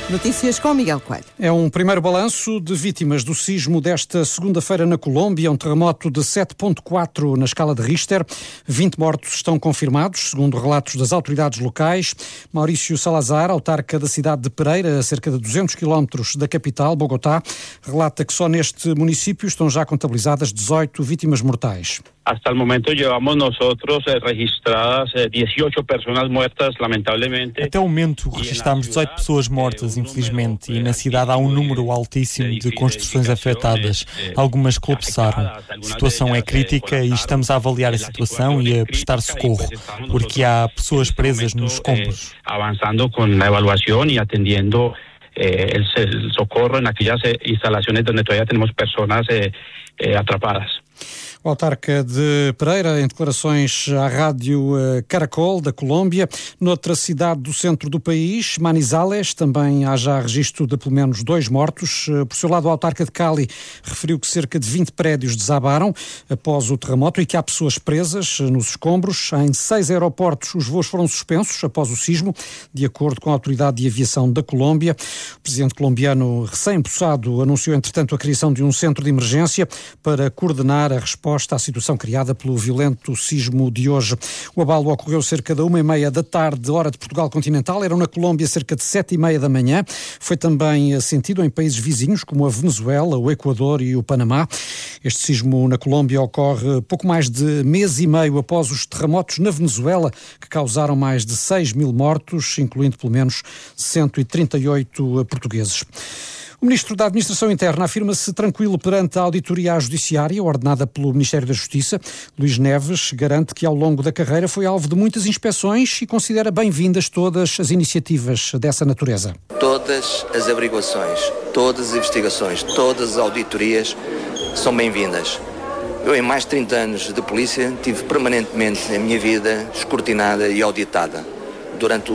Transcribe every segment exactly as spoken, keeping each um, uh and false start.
Notícias com Miguel Coelho. É um primeiro balanço de vítimas do sismo desta segunda-feira na Colômbia, um terremoto de sete ponto quatro na escala de Richter. vinte mortos estão confirmados, segundo relatos das autoridades locais. Maurício Salazar, autarca da cidade de Pereira, a cerca de duzentos quilómetros da capital, Bogotá, relata que só neste município estão já contabilizadas dezoito vítimas mortais. Hasta el momento llevamos nosotros eh, registradas eh, dezoito pessoas mortas, lamentavelmente. Até o momento registramos dezoito pessoas mortas, infelizmente, e na cidade há um número altíssimo de construções afetadas. Algumas colapsaram. A situação é crítica e estamos a avaliar a situação e a prestar socorro, porque há pessoas presas nos escombros. Avançando com a avaliação e atendendo eh, el socorro naquelas instalações onde todavía temos pessoas eh, eh, atrapadas. O autarca de Pereira, em declarações à rádio Caracol, da Colômbia. Noutra cidade do centro do país, Manizales, também há já registro de pelo menos dois mortos. Por seu lado, o autarca de Cali referiu que cerca de vinte prédios desabaram após o terremoto e que há pessoas presas nos escombros. Em seis aeroportos, os voos foram suspensos após o sismo, de acordo com a Autoridade de Aviação da Colômbia. O presidente colombiano, recém-empossado, anunciou, entretanto, a criação de um centro de emergência para coordenar a resposta à situação criada pelo violento sismo de hoje. O abalo ocorreu cerca da uma e meia da tarde, hora de Portugal continental. Eram na Colômbia cerca de sete e meia da manhã. Foi também sentido em países vizinhos, como a Venezuela, o Equador e o Panamá. Este sismo na Colômbia ocorre pouco mais de mês e meio após os terremotos na Venezuela, que causaram mais de seis mil mortos, incluindo pelo menos cento e trinta e oito portugueses. O Ministro da Administração Interna afirma-se tranquilo perante a auditoria judiciária ordenada pelo Ministério da Justiça. Luís Neves garante que ao longo da carreira foi alvo de muitas inspeções e considera bem-vindas todas as iniciativas dessa natureza. Todas as averiguações, todas as investigações, todas as auditorias são bem-vindas. Eu, em mais de trinta anos de polícia, tive permanentemente a minha vida escrutinada e auditada. Durante o,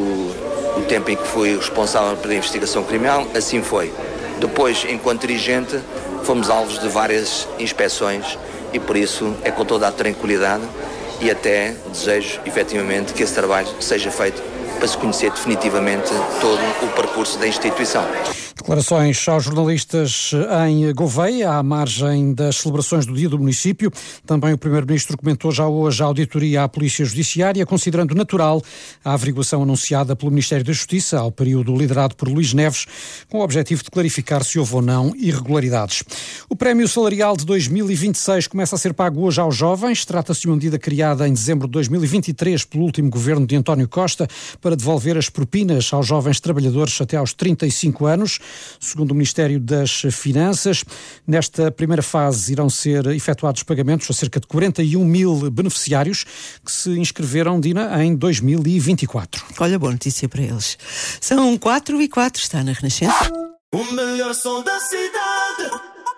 o tempo em que fui responsável pela investigação criminal, assim foi. Depois, enquanto dirigente, fomos alvos de várias inspeções e por isso é com toda a tranquilidade e até desejo, efetivamente, que esse trabalho seja feito para se conhecer definitivamente todo o percurso da instituição. Declarações aos jornalistas em Gouveia, à margem das celebrações do Dia do Município. Também o Primeiro-Ministro comentou já hoje a auditoria à Polícia Judiciária, considerando natural a averiguação anunciada pelo Ministério da Justiça ao período liderado por Luís Neves, com o objetivo de clarificar se houve ou não irregularidades. O Prémio Salarial de dois mil e vinte e seis começa a ser pago hoje aos jovens. Trata-se de uma medida criada em dezembro de dois mil e vinte e três pelo último governo de António Costa para devolver as propinas aos jovens trabalhadores até aos trinta e cinco anos. Segundo o Ministério das Finanças, nesta primeira fase irão ser efetuados pagamentos a cerca de quarenta e um mil beneficiários que se inscreveram, Dina, em dois mil e vinte e quatro. Olha, boa notícia para eles. São quatro e quatro, está na Renascença. O melhor som da cidade.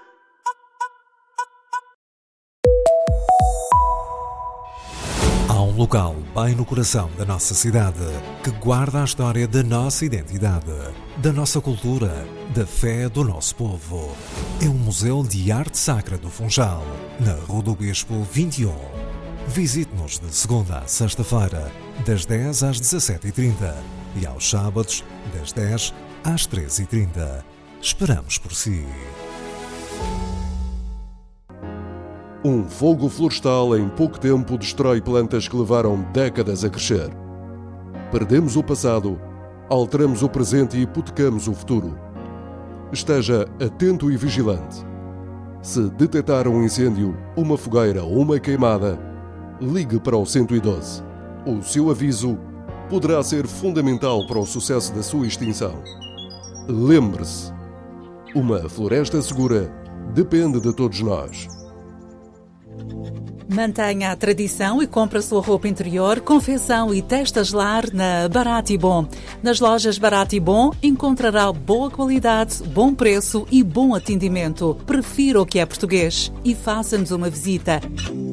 Há um local bem no coração da nossa cidade que guarda a história da nossa identidade, da nossa cultura, da fé do nosso povo. É o Museu de Arte Sacra do Funchal, na Rua do Bispo vinte e um. Visite-nos de segunda a sexta-feira, das dez às dezassete e trinta e aos sábados, das dez às treze e trinta. Esperamos por si. Um fogo florestal em pouco tempo destrói plantas que levaram décadas a crescer. Perdemos o passado, alteramos o presente e hipotecamos o futuro. Esteja atento e vigilante. Se detectar um incêndio, uma fogueira ou uma queimada, ligue para o cento e doze. O seu aviso poderá ser fundamental para o sucesso da sua extinção. Lembre-se, uma floresta segura depende de todos nós. Mantenha a tradição e compre a sua roupa interior, confecção e testas lar na Barato e Bom. Nas lojas Barato e Bom encontrará boa qualidade, bom preço e bom atendimento. Prefira o que é português e faça-nos uma visita.